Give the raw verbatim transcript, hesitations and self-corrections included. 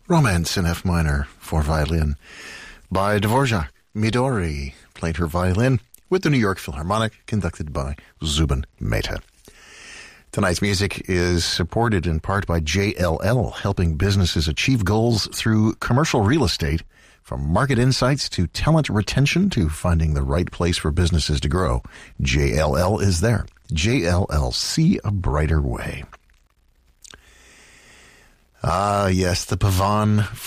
Romance in F minor for violin by Dvorak. Midori played her violin with the New York Philharmonic, conducted by Zubin Mehta. Tonight's music is supported in part by J L L, helping businesses achieve goals through commercial real estate, from market insights to talent retention to finding the right place for businesses to grow. J L L is there. J L L, see a brighter way. Ah, yes, the Pavan